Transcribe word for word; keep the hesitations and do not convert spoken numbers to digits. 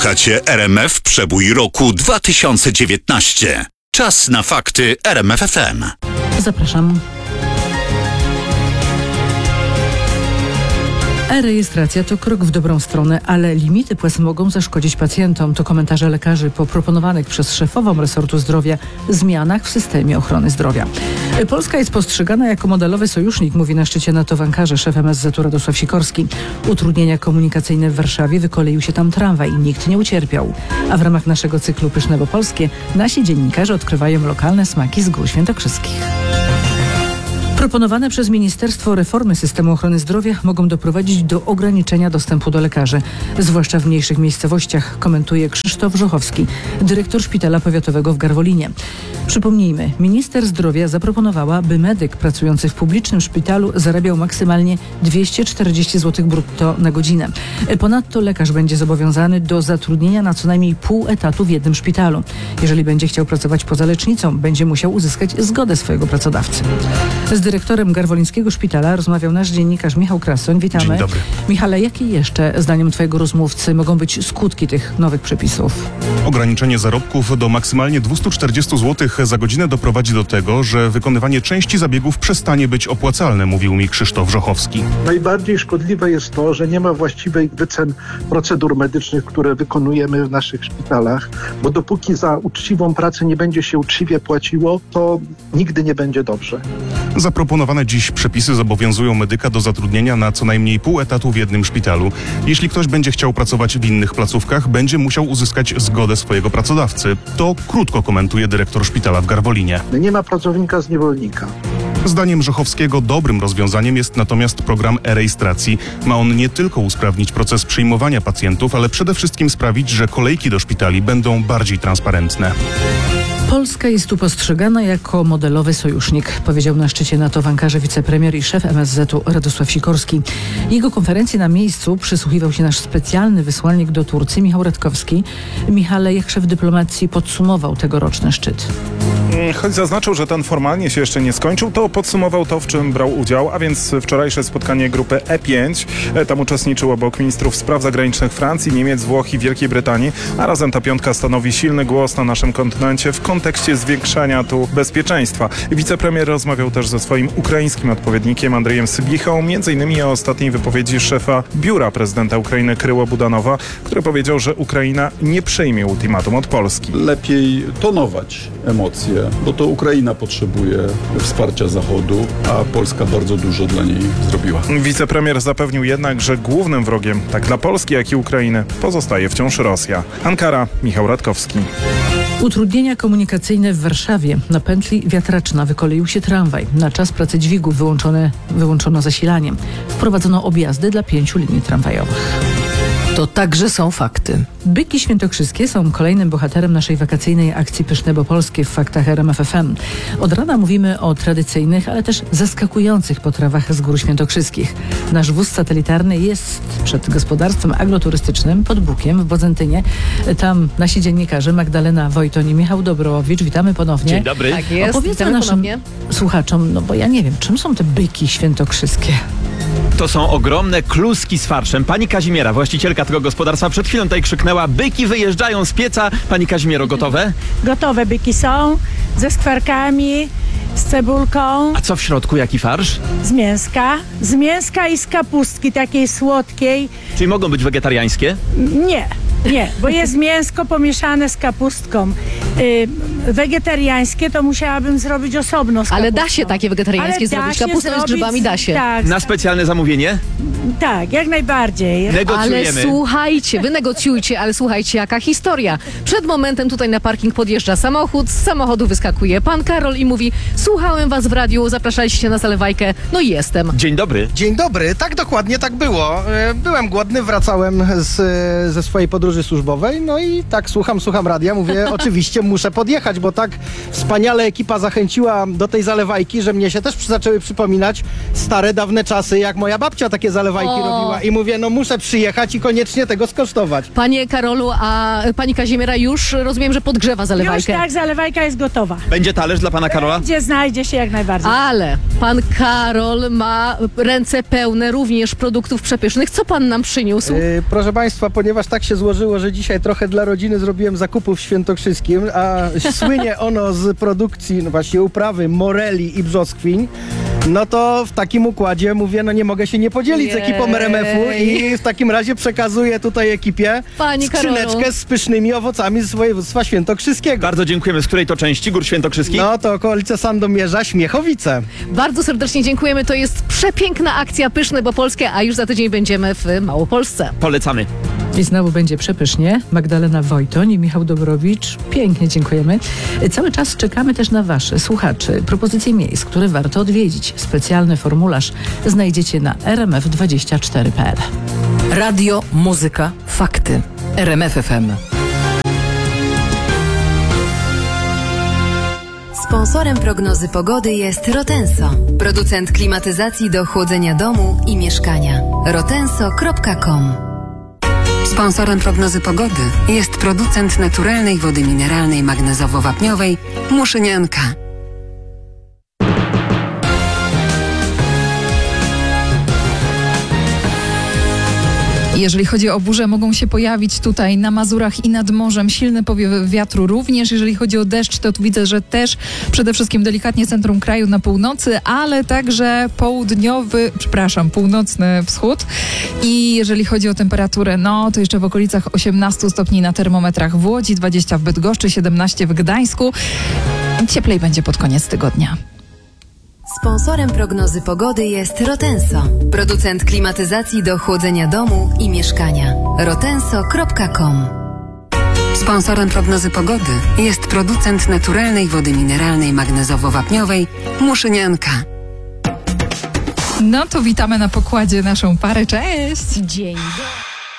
Słuchacie R M F Przebój roku dwa tysiące dziewiętnaście. Czas na fakty R M F F M. Zapraszam. E-rejestracja to krok w dobrą stronę, ale limity płac mogą zaszkodzić pacjentom. To komentarze lekarzy po proponowanych przez szefową resortu zdrowia zmianach w systemie ochrony zdrowia. Polska jest postrzegana jako modelowy sojusznik, mówi na szczycie NATO w Ankarze szef M S Z-u Radosław Sikorski. Utrudnienia komunikacyjne w Warszawie, wykoleił się tam tramwaj i nikt nie ucierpiał. A w ramach naszego cyklu Pyszne bo Polskie nasi dziennikarze odkrywają lokalne smaki z gór świętokrzyskich. Proponowane przez Ministerstwo reformy systemu ochrony zdrowia mogą doprowadzić do ograniczenia dostępu do lekarzy, zwłaszcza w mniejszych miejscowościach, komentuje Krzysztof Żochowski, dyrektor szpitala powiatowego w Garwolinie. Przypomnijmy, minister zdrowia zaproponowała, by medyk pracujący w publicznym szpitalu zarabiał maksymalnie dwieście czterdzieści złotych brutto na godzinę. Ponadto lekarz będzie zobowiązany do zatrudnienia na co najmniej pół etatu w jednym szpitalu. Jeżeli będzie chciał pracować poza lecznicą, będzie musiał uzyskać zgodę swojego pracodawcy. Z dyrektorem garwolińskiego szpitala rozmawiał nasz dziennikarz Michał Krasoń. Witamy. Dzień dobry. Michale, jakie jeszcze, zdaniem twojego rozmówcy, mogą być skutki tych nowych przepisów? Ograniczenie zarobków do maksymalnie dwieście czterdzieści złotych za godzinę doprowadzi do tego, że wykonywanie części zabiegów przestanie być opłacalne, mówił mi Krzysztof Żochowski. Najbardziej szkodliwe jest to, że nie ma właściwej wycen procedur medycznych, które wykonujemy w naszych szpitalach, bo dopóki za uczciwą pracę nie będzie się uczciwie płaciło, to nigdy nie będzie dobrze. Zaproponowane dziś przepisy zobowiązują medyka do zatrudnienia na co najmniej pół etatu w jednym szpitalu. Jeśli ktoś będzie chciał pracować w innych placówkach, będzie musiał uzyskać zgodę swojego pracodawcy. To krótko komentuje dyrektor szpitala w Garwolinie. Nie ma pracownika z niewolnika. Zdaniem Żochowskiego dobrym rozwiązaniem jest natomiast program e-rejestracji. Ma on nie tylko usprawnić proces przyjmowania pacjentów, ale przede wszystkim sprawić, że kolejki do szpitali będą bardziej transparentne. Polska jest tu postrzegana jako modelowy sojusznik, powiedział na szczycie NATO w Ankarze wicepremier i szef M S Z-u Radosław Sikorski. Jego konferencji na miejscu przysłuchiwał się nasz specjalny wysłannik do Turcji Michał Radkowski. Michale, jak szef dyplomacji podsumował tegoroczny szczyt? Choć zaznaczył, że ten formalnie się jeszcze nie skończył, to podsumował to, w czym brał udział, a więc wczorajsze spotkanie grupy E pięć. Tam uczestniczyło obok ministrów spraw zagranicznych Francji, Niemiec, Włoch i Wielkiej Brytanii, a razem ta piątka stanowi silny głos na naszym kontynencie w kontekście zwiększania tu bezpieczeństwa. Wicepremier rozmawiał też ze swoim ukraińskim odpowiednikiem Andrzejem Sybichą, między innymi o ostatniej wypowiedzi szefa biura prezydenta Ukrainy Kryło Budanowa, który powiedział, że Ukraina nie przyjmie ultimatum od Polski. Lepiej tonować emocje, bo to Ukraina potrzebuje wsparcia Zachodu, a Polska bardzo dużo dla niej zrobiła. Wicepremier zapewnił jednak, że głównym wrogiem tak dla Polski, jak i Ukrainy pozostaje wciąż Rosja. Ankara, Michał Radkowski. Utrudnienia komunikacyjne w Warszawie. Na pętli Wiatraczna wykoleił się tramwaj. Na czas pracy dźwigów wyłączone, wyłączono zasilanie. Wprowadzono objazdy dla pięciu linii tramwajowych. To także są fakty. Byki świętokrzyskie są kolejnym bohaterem naszej wakacyjnej akcji Pyszne bo Polskie w faktach R M F F M. Od rana mówimy o tradycyjnych, ale też zaskakujących potrawach z gór świętokrzyskich. Nasz wóz satelitarny jest przed gospodarstwem agroturystycznym pod Bukiem w Bodzentynie. Tam nasi dziennikarze Magdalena Wojtoń i Michał Dobrołowicz. Witamy ponownie. Dzień dobry. Tak jest. Opowiedzmy naszym ponownie słuchaczom, no bo ja nie wiem, czym są te byki świętokrzyskie? To są ogromne kluski z farszem. Pani Kazimiera, właścicielka tego gospodarstwa, przed chwilą tutaj krzyknęła: byki wyjeżdżają z pieca. Pani Kazimiero, gotowe? Gotowe byki są, ze skwarkami, z cebulką. A co w środku, jaki farsz? Z mięska. Z mięska i z kapustki takiej słodkiej. Czyli mogą być wegetariańskie? Nie, nie, bo jest mięsko pomieszane z kapustką. Yy, wegetariańskie to musiałabym zrobić osobno z kapustką. Ale da się takie wegetariańskie Ale zrobić. da się Kapustę z zrobić, grzybami da się. Tak, Na specjalne zamówienie? tak, jak najbardziej. Ale Negocjujemy. słuchajcie, wy negocjujcie, ale słuchajcie, jaka historia. Przed momentem tutaj na parking podjeżdża samochód, z samochodu wyskakuje pan Karol i mówi: słuchałem was w radiu, zapraszaliście na zalewajkę, no i jestem. Dzień dobry. Dzień dobry, tak dokładnie tak było. E, Byłem głodny, wracałem z, ze swojej podróży służbowej, no i tak słucham, słucham radia, mówię, oczywiście muszę podjechać, bo tak wspaniale ekipa zachęciła do tej zalewajki, że mnie się też zaczęły przypominać stare, dawne czasy, jak moja babcia takie zalewajki lewajki robiła i mówię, no muszę przyjechać i koniecznie tego skosztować. Panie Karolu, a pani Kazimiera już rozumiem, że podgrzewa zalewajkę. Już tak, zalewajka jest gotowa. Będzie talerz dla pana Karola? Gdzie znajdzie się jak najbardziej. Ale pan Karol ma ręce pełne również produktów przepysznych. Co pan nam przyniósł? Yy, proszę Państwa, ponieważ tak się złożyło, że dzisiaj trochę dla rodziny zrobiłem zakupów w Świętokrzyskim, a słynie ono z produkcji, no właśnie uprawy moreli i brzoskwiń, no to w takim układzie mówię, no nie mogę się nie podzielić z ekipą R M F-u i w takim razie przekazuję tutaj ekipie Panie skrzyneczkę Karolu. z pysznymi owocami z województwa świętokrzyskiego. Bardzo dziękujemy. Z której to części Gór Świętokrzyskich? No to okolice Sandomierza, Śmiechowice. Bardzo serdecznie dziękujemy. To jest przepiękna akcja Pyszne, bo polskie, a już za tydzień będziemy w Małopolsce. Polecamy. I znowu będzie przepysznie. Magdalena Wojtoń i Michał Dobrowicz. Pięknie dziękujemy. Cały czas czekamy też na Wasze, słuchaczy, propozycje miejsc, które warto odwiedzić. Specjalny formularz znajdziecie na r m f dwadzieścia cztery kropka p l. Radio, muzyka, fakty. R M F F M. Sponsorem prognozy pogody jest Rotenso, producent klimatyzacji do chłodzenia domu i mieszkania. rotenso kropka com. Sponsorem prognozy pogody jest producent naturalnej wody mineralnej magnezowo-wapniowej Muszynianka. Jeżeli chodzi o burze, mogą się pojawić tutaj na Mazurach i nad morzem. Silny powiew wiatru również. Jeżeli chodzi o deszcz, to tu widzę, że też przede wszystkim delikatnie centrum kraju na północy, ale także południowy, przepraszam, północny wschód. I jeżeli chodzi o temperaturę, no to jeszcze w okolicach osiemnaście stopni na termometrach w Łodzi, dwadzieścia w Bydgoszczy, siedemnaście w Gdańsku. Cieplej będzie pod koniec tygodnia. Sponsorem prognozy pogody jest Rotenso, producent klimatyzacji do chłodzenia domu i mieszkania. rotenso kropka com. Sponsorem prognozy pogody jest producent naturalnej wody mineralnej magnezowo-wapniowej Muszynianka. No to witamy na pokładzie naszą parę. Cześć! Dzień dobry.